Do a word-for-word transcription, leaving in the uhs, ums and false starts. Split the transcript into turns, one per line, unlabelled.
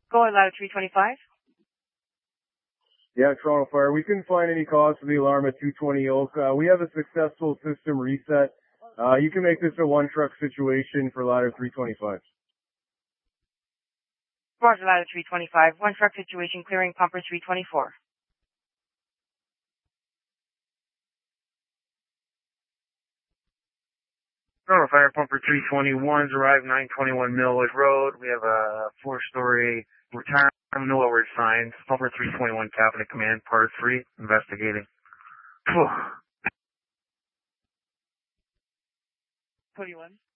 Go ahead, ladder three twenty-five.
Yeah, Toronto Fire. We couldn't find any cause for the alarm at two twenty Oak. Uh, we have a successful system reset. Uh, you can make this a one truck situation for ladder three twenty-five.
Roger, ladder three twenty-five. One truck situation clearing pumper three twenty-four.
Toronto Fire Pumper three twenty-one's arrived nine twenty-one Millwood Road. We have a four-story retirement, no outward signs. Pumper three twenty-one Cabinet Command, Part three, investigating.
twenty-one.